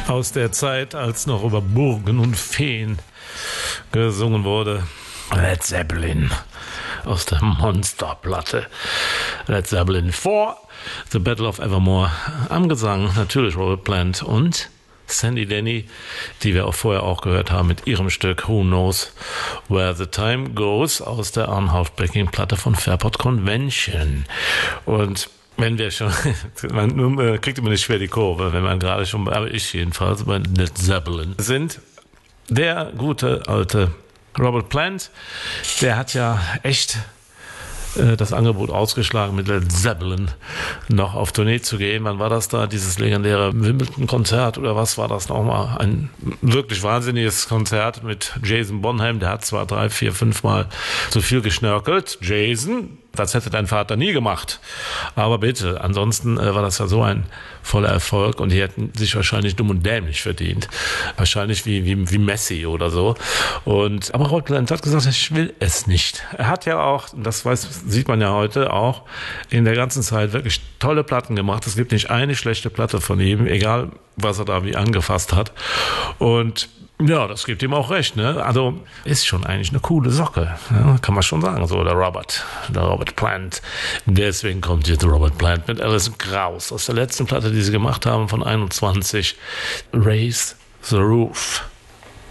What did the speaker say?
aus der Zeit, als noch über Burgen und Feen gesungen wurde. Led Zeppelin aus der Monsterplatte. Led Zeppelin 4, The Battle of Evermore. Am Gesang natürlich Robert Plant und Sandy Denny, die wir auch vorher auch gehört haben mit ihrem Stück Who Knows Where the Time Goes aus der Arnhouse-Backing-Platte von Fairport Convention. Und wenn wir schon, man kriegt immer nicht schwer die Kurve, wenn man gerade schon, aber ich jedenfalls, bei Led Zeppelin sind, der gute alte Robert Plant, der hat ja echt das Angebot ausgeschlagen, mit Led Zeppelin noch auf Tournee zu gehen. Wann war das da? Dieses legendäre Wimbledon-Konzert oder was war das nochmal? Ein wirklich wahnsinniges Konzert mit Jason Bonham. Der hat zwar 3, 4, 5 Mal zu viel geschnörkelt. Jason, das hätte dein Vater nie gemacht. Aber bitte, ansonsten war das ja so ein voller Erfolg und die hätten sich wahrscheinlich dumm und dämlich verdient. Wahrscheinlich wie Messi oder so. Aber Robert Plant hat gesagt, ich will es nicht. Er hat ja auch, sieht man ja heute auch, in der ganzen Zeit wirklich tolle Platten gemacht. Es gibt nicht eine schlechte Platte von ihm, egal was er da wie angefasst hat. Und ja, das gibt ihm auch recht, ne? Also ist schon eigentlich eine coole Socke, ja? Kann man schon sagen, so der Robert Plant. Deswegen kommt jetzt Robert Plant mit Alison Krauss aus der letzten Platte, die sie gemacht haben von 21, Raise the Roof.